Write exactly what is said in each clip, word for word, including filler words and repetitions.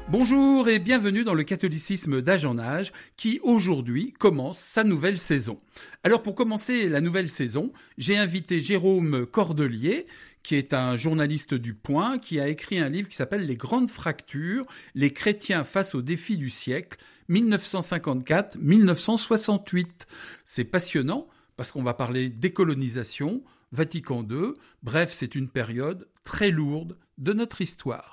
Bonjour et bienvenue dans le catholicisme d'âge en âge qui aujourd'hui commence sa nouvelle saison. Alors pour commencer la nouvelle saison, j'ai invité Jérôme Cordelier qui est un journaliste du Point qui a écrit un livre qui s'appelle « Les grandes fractures, les chrétiens face aux défis du siècle, mille neuf cent cinquante-quatre à mille neuf cent soixante-huit ». C'est passionnant parce qu'on va parler décolonisation, Vatican deux, bref c'est une période très lourde de notre histoire.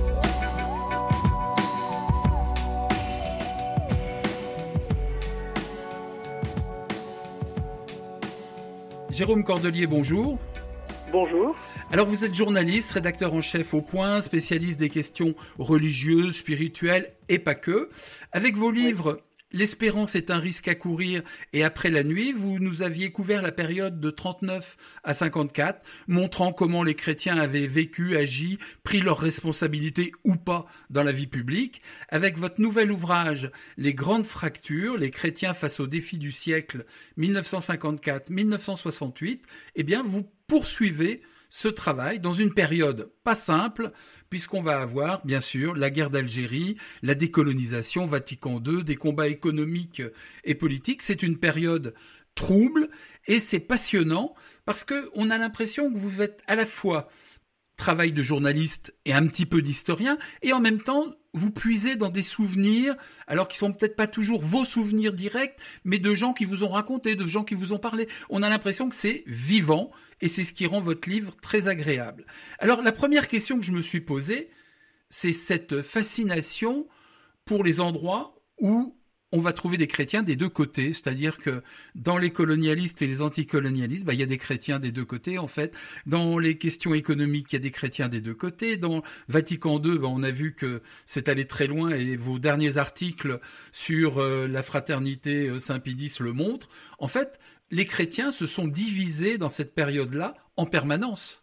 Jérôme Cordelier, bonjour. Bonjour. Alors vous êtes journaliste, rédacteur en chef au Point, spécialiste des questions religieuses, spirituelles et pas que. Avec vos livres oui. L'espérance est un risque à courir et Après la nuit, vous nous aviez couvert la période de trente-neuf à cinquante-quatre, montrant comment les chrétiens avaient vécu, agi, pris leurs responsabilités ou pas dans la vie publique. Avec votre nouvel ouvrage Les grandes fractures, les chrétiens face aux défis du siècle mille neuf cent cinquante-quatre à mille neuf cent soixante-huit, eh bien vous poursuivez ce travail dans une période pas simple, puisqu'on va avoir, bien sûr, la guerre d'Algérie, la décolonisation, Vatican deux, des combats économiques et politiques. C'est une période trouble et c'est passionnant parce qu'on a l'impression que vous faites à la fois travail de journaliste et un petit peu d'historien, et en même temps, vous puisez dans des souvenirs, alors qui sont peut-être pas toujours vos souvenirs directs, mais de gens qui vous ont raconté, de gens qui vous ont parlé. On a l'impression que c'est vivant, et c'est ce qui rend votre livre très agréable. Alors, la première question que je me suis posée, c'est cette fascination pour les endroits où on va trouver des chrétiens des deux côtés, c'est-à-dire que dans les colonialistes et les anticolonialistes, bah, il y a des chrétiens des deux côtés en fait. Dans les questions économiques, il y a des chrétiens des deux côtés. Dans Vatican deux, bah, on a vu que c'est allé très loin et vos derniers articles sur euh, la fraternité euh, Saint-Pédis le montrent. En fait, les chrétiens se sont divisés dans cette période-là en permanence.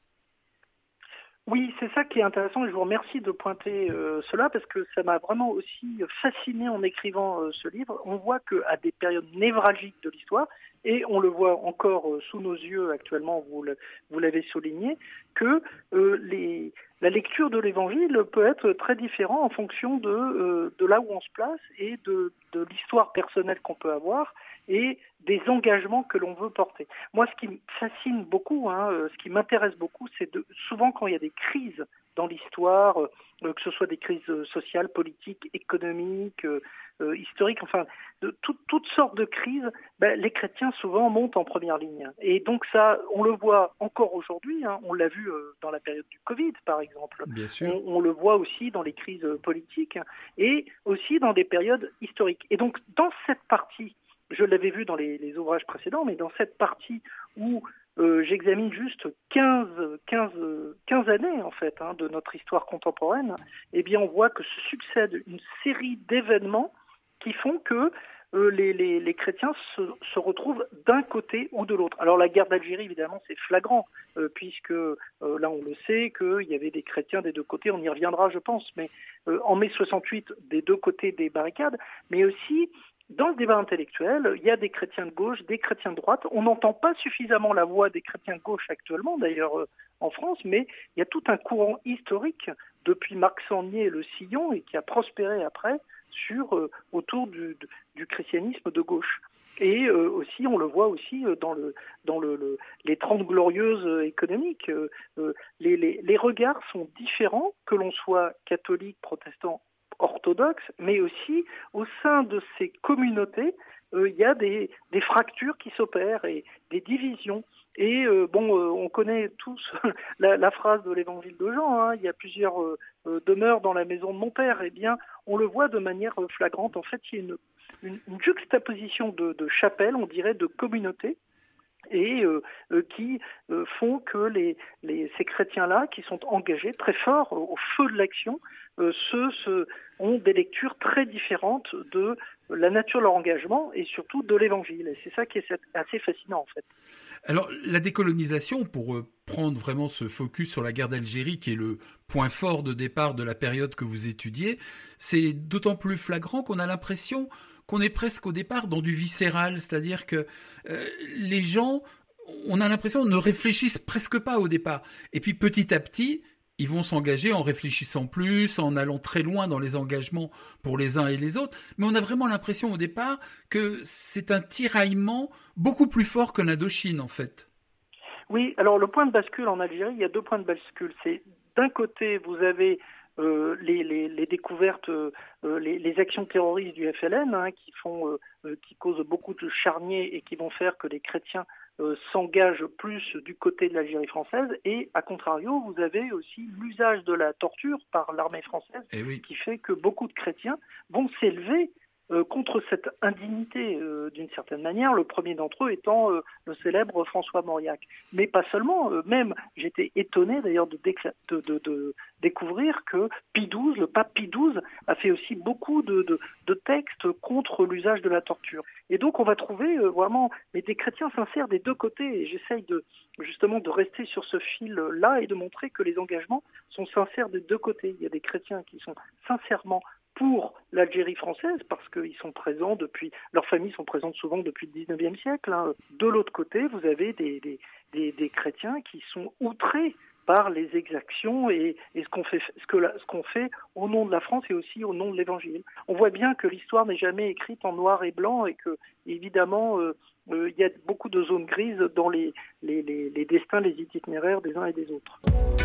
Oui, c'est ça qui est intéressant et je vous remercie de pointer euh, cela parce que ça m'a vraiment aussi fasciné en écrivant euh, ce livre. On voit qu'à des périodes névralgiques de l'histoire, et on le voit encore euh, sous nos yeux actuellement, vous, le, vous l'avez souligné, que euh, les, la lecture de l'Évangile peut être très différente en fonction de, euh, de là où on se place et de, de l'histoire personnelle qu'on peut avoir et des engagements que l'on veut porter. Moi, ce qui me fascine beaucoup, hein, ce qui m'intéresse beaucoup, c'est de, souvent quand il y a des crises dans l'histoire, euh, que ce soit des crises sociales, politiques, économiques, euh, euh, historiques, enfin, de tout, toutes sortes de crises, ben, les chrétiens souvent montent en première ligne. Et donc ça, on le voit encore aujourd'hui, hein, on l'a vu euh, dans la période du Covid, par exemple. Bien sûr. On, on le voit aussi dans les crises politiques et aussi dans des périodes historiques. Et donc, dans cette partie, je l'avais vu dans les, les ouvrages précédents, mais dans cette partie où euh, j'examine juste quinze, quinze, quinze années en fait hein, de notre histoire contemporaine, eh bien on voit que se succède une série d'événements qui font que euh, les, les, les chrétiens se, se retrouvent d'un côté ou de l'autre. Alors la guerre d'Algérie, évidemment, c'est flagrant, euh, puisque euh, là on le sait qu'il y avait des chrétiens des deux côtés, on y reviendra je pense, mais euh, en mai soixante-huit, des deux côtés des barricades, mais aussi dans le débat intellectuel, il y a des chrétiens de gauche, des chrétiens de droite. On n'entend pas suffisamment la voix des chrétiens de gauche actuellement, d'ailleurs euh, en France, mais il y a tout un courant historique depuis Marc Sangnier et le Sillon et qui a prospéré après sur euh, autour du, du christianisme de gauche. Et euh, aussi, on le voit aussi dans le dans le, le les Trente Glorieuses économiques. Euh, les, les, les regards sont différents, que l'on soit catholique, protestant, orthodoxe, mais aussi au sein de ces communautés, euh, il y a des, des fractures qui s'opèrent et des divisions. Et euh, bon, euh, on connaît tous la, la phrase de l'Évangile de Jean, hein, il y a plusieurs euh, demeures dans la maison de mon Père. Eh bien, on le voit de manière flagrante. En fait, il y a une, une, une juxtaposition de, de chapelles, on dirait, de communautés, et euh, euh, qui euh, font que les, les, ces chrétiens-là, qui sont engagés très fort au, au feu de l'action, euh, ce, ce, ont des lectures très différentes de la nature de leur engagement et surtout de l'Évangile. Et c'est ça qui est assez fascinant en fait. Alors la décolonisation, pour prendre vraiment ce focus sur la guerre d'Algérie, qui est le point fort de départ de la période que vous étudiez, c'est d'autant plus flagrant qu'on a l'impression qu'on est presque au départ dans du viscéral, c'est-à-dire que euh, les gens, on a l'impression, ne réfléchissent presque pas au départ. Et puis petit à petit, ils vont s'engager en réfléchissant plus, en allant très loin dans les engagements pour les uns et les autres. Mais on a vraiment l'impression au départ que c'est un tiraillement beaucoup plus fort que l'Indochine, en fait. Oui, alors le point de bascule en Algérie, il y a deux points de bascule. C'est d'un côté, vous avez euh, les, les, les découvertes, euh, les, les actions terroristes du F L N hein, qui font, euh, qui causent beaucoup de charniers et qui vont faire que les chrétiens euh, s'engagent plus du côté de l'Algérie française. Et à contrario, vous avez aussi l'usage de la torture par l'armée française, Eh oui. qui fait que beaucoup de chrétiens vont s'élever Euh, contre cette indignité euh, d'une certaine manière, le premier d'entre eux étant euh, le célèbre François Mauriac. Mais pas seulement, euh, même j'étais étonné d'ailleurs de, décla- de, de, de découvrir que Pie douze, le pape Pie douze, a fait aussi beaucoup de, de, de textes contre l'usage de la torture. Et donc on va trouver euh, vraiment mais des chrétiens sincères des deux côtés, et j'essaye de, justement de rester sur ce fil-là et de montrer que les engagements sont sincères des deux côtés. Il y a des chrétiens qui sont sincèrement pour l'Algérie française, parce qu'ils sont présents depuis, leurs familles sont présentes souvent depuis le dix-neuvième siècle. Hein. De l'autre côté, vous avez des, des, des, des chrétiens qui sont outrés par les exactions et, et ce qu'on fait, ce que la, ce qu'on fait au nom de la France et aussi au nom de l'Évangile. On voit bien que l'histoire n'est jamais écrite en noir et blanc et que, évidemment, euh, euh, il y a beaucoup de zones grises dans les, les, les, les destins, les itinéraires des uns et des autres.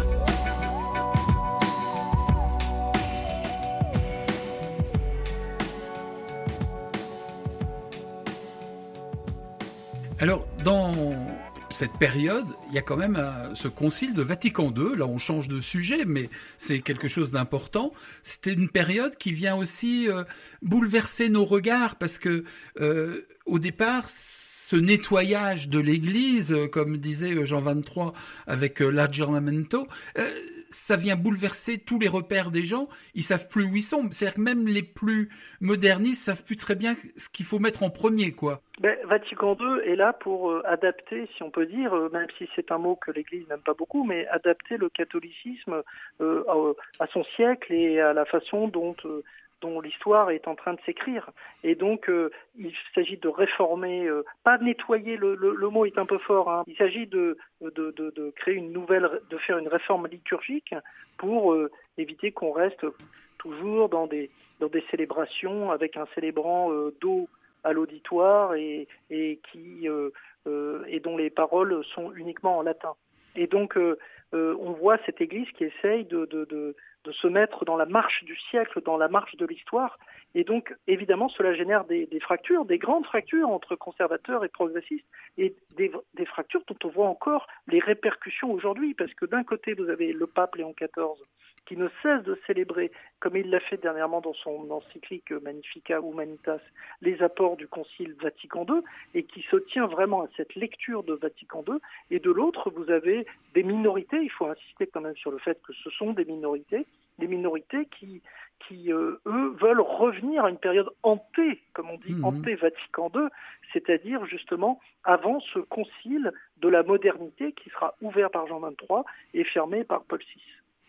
Alors, dans cette période, il y a quand même euh, ce concile de Vatican deux. Là, on change de sujet, mais c'est quelque chose d'important. C'était une période qui vient aussi euh, bouleverser nos regards parce que, euh, au départ, ce nettoyage de l'Église, comme disait Jean vingt-trois avec euh, l'Aggiornamento, euh, ça vient bouleverser tous les repères des gens. Ils savent plus où ils sont. C'est-à-dire que même les plus modernistes savent plus très bien ce qu'il faut mettre en premier, quoi. Ben, Vatican deux est là pour euh, adapter, si on peut dire, euh, même si c'est un mot que l'Église n'aime pas beaucoup, mais adapter le catholicisme euh, à, à son siècle et à la façon dont euh, dont l'histoire est en train de s'écrire. Et donc, euh, il s'agit de réformer, euh, pas de nettoyer, le, le, le mot est un peu fort, hein. Il s'agit de, de, de, de créer une nouvelle, de faire une réforme liturgique pour euh, éviter qu'on reste toujours dans des, dans des célébrations avec un célébrant euh, dos à l'auditoire et, et, qui, euh, euh, et dont les paroles sont uniquement en latin. Et donc, euh, euh, on voit cette Église qui essaye de, de, de, de se mettre dans la marche du siècle, dans la marche de l'histoire. Et donc, évidemment, cela génère des, des fractures, des grandes fractures entre conservateurs et progressistes, et des, des fractures dont on voit encore les répercussions aujourd'hui, parce que d'un côté, vous avez le pape Léon quatorze, qui ne cesse de célébrer, comme il l'a fait dernièrement dans son encyclique Magnificat Humanitas, les apports du Concile Vatican deux, et qui se tient vraiment à cette lecture de Vatican deux. Et de l'autre, vous avez des minorités, il faut insister quand même sur le fait que ce sont des minorités, des minorités qui, qui euh, eux, veulent revenir à une période hantée, comme on dit, mmh. hantée Vatican deux, c'est-à-dire justement avant ce concile de la modernité qui sera ouvert par Jean vingt-trois et fermé par Paul six.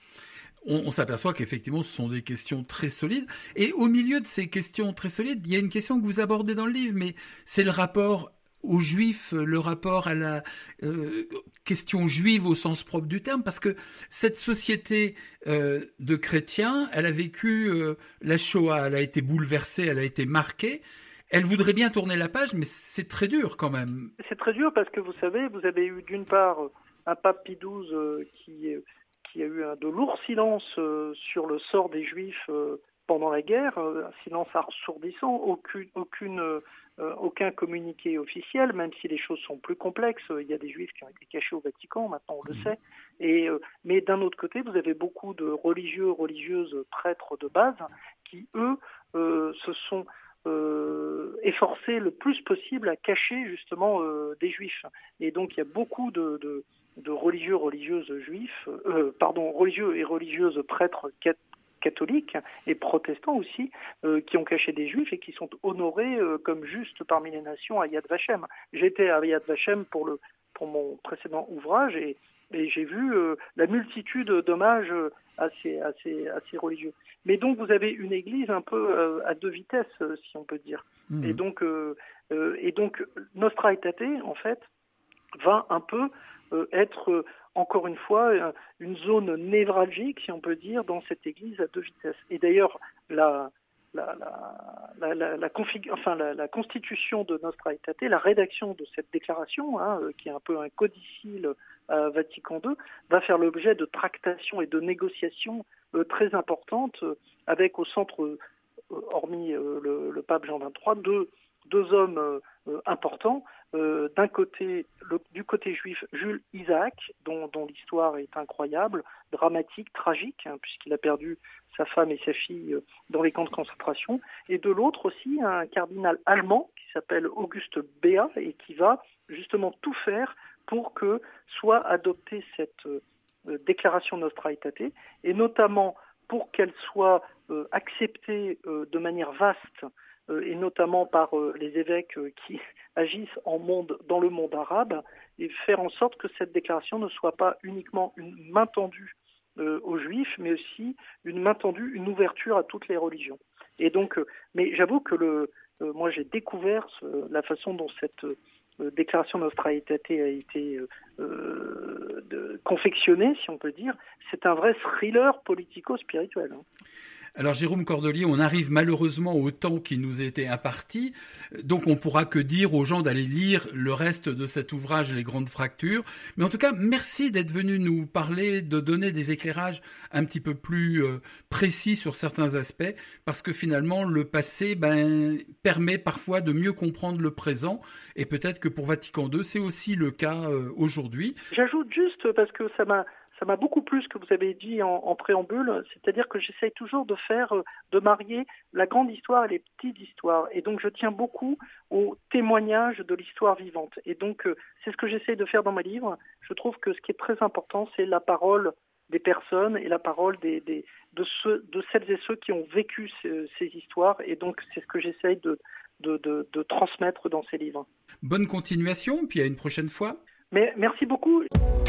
On, on s'aperçoit qu'effectivement, ce sont des questions très solides. Et au milieu de ces questions très solides, il y a une question que vous abordez dans le livre, mais c'est le rapport aux Juifs, le rapport à la euh, question juive au sens propre du terme, parce que cette société euh, de chrétiens, elle a vécu euh, la Shoah, elle a été bouleversée, elle a été marquée. Elle voudrait bien tourner la page, mais c'est très dur quand même. C'est très dur parce que vous savez, vous avez eu d'une part un pape Pie douze euh, qui... Euh, qui a eu un, de lourds silences euh, sur le sort des Juifs euh, pendant la guerre, euh, un silence assourdissant, aucune, aucune, euh, aucun communiqué officiel, même si les choses sont plus complexes. Il y a des Juifs qui ont été cachés au Vatican, maintenant on le sait. Et, euh, mais d'un autre côté, vous avez beaucoup de religieux, religieuses, prêtres de base qui, eux, euh, se sont euh, efforcés le plus possible à cacher justement euh, des Juifs. Et donc il y a beaucoup de... de de religieux, religieuses juifs, euh, pardon, religieux et religieuses prêtres catholiques et protestants aussi, euh, qui ont caché des juifs et qui sont honorés euh, comme justes parmi les nations à Yad Vashem. J'étais à Yad Vashem pour, le, pour mon précédent ouvrage et, et j'ai vu euh, la multitude d'hommages à ces, à, ces, à ces religieux. Mais donc vous avez une église un peu euh, à deux vitesses, si on peut dire. Mmh. Et donc, euh, euh, et donc Nostra Aetate, en fait, va un peu Euh, être encore une fois, une zone névralgique, si on peut dire, dans cette église à deux vitesses. Et d'ailleurs, la, la, la, la, la, la, config... enfin, la, la constitution de Nostra Aetate, la rédaction de cette déclaration, hein, qui est un peu un codicile à Vatican deux, va faire l'objet de tractations et de négociations euh, très importantes, euh, avec au centre, euh, hormis euh, le, le pape Jean vingt-trois, deux, deux hommes euh, importants. Euh, d'un côté, le, du côté juif, Jules Isaac, dont, dont l'histoire est incroyable, dramatique, tragique, hein, puisqu'il a perdu sa femme et sa fille euh, dans les camps de concentration, et de l'autre aussi un cardinal allemand qui s'appelle Auguste Béat et qui va justement tout faire pour que soit adoptée cette euh, déclaration Nostra Aetate, et notamment pour qu'elle soit euh, acceptée euh, de manière vaste, euh, et notamment par euh, les évêques euh, qui agissent en monde, dans le monde arabe, et faire en sorte que cette déclaration ne soit pas uniquement une main tendue euh, aux Juifs, mais aussi une main tendue, une ouverture à toutes les religions. Et donc, euh, mais j'avoue que le, euh, moi j'ai découvert ce, la façon dont cette euh, déclaration Nostra Aetate a été euh, de, confectionnée, si on peut dire. C'est un vrai thriller politico-spirituel. Hein. Alors Jérôme Cordelier, on arrive malheureusement au temps qui nous était imparti, donc on pourra que dire aux gens d'aller lire le reste de cet ouvrage, Les Grandes Fractures. Mais en tout cas, merci d'être venu nous parler, de donner des éclairages un petit peu plus euh, précis sur certains aspects, parce que finalement le passé ben, permet parfois de mieux comprendre le présent, et peut-être que pour Vatican deux, c'est aussi le cas euh, aujourd'hui. J'ajoute juste, parce que ça m'a Ça m'a beaucoup plu ce que vous avez dit en, en préambule, c'est-à-dire que j'essaye toujours de faire, de marier la grande histoire et les petites histoires. Et donc je tiens beaucoup au témoignage de l'histoire vivante. Et donc c'est ce que j'essaye de faire dans mes livres. Je trouve que ce qui est très important, c'est la parole des personnes et la parole des, des, de, ceux, de celles et ceux qui ont vécu ces, ces histoires. Et donc c'est ce que j'essaye de, de, de, de transmettre dans ces livres. Bonne continuation, puis à une prochaine fois. Mais merci beaucoup.